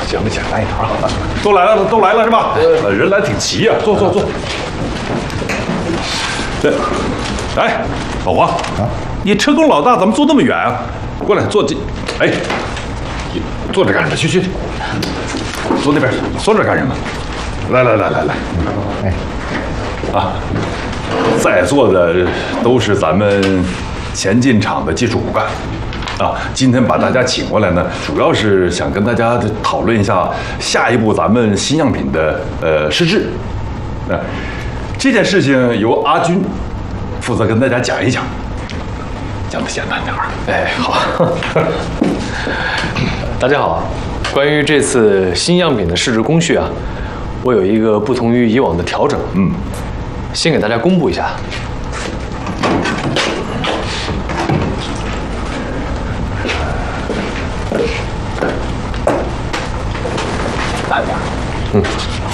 行了行，来一盘啊！都来了，都来了是吧？人来挺齐呀，坐。对，哎，老黄啊，你车工老大，怎么坐那么远啊？过来坐这，哎，坐这干什么？去，坐那边，坐这干什么？来，哎，啊，在座的都是咱们前进厂的技术骨干。啊，今天把大家请过来呢，主要是想跟大家讨论一下下一步咱们新样品的试制。这件事情由阿军负责跟大家讲一讲，讲的简单点儿。 哎，好。大家好，关于这次新样品的试制工序啊，我有一个不同于以往的调整。先给大家公布一下。慢点。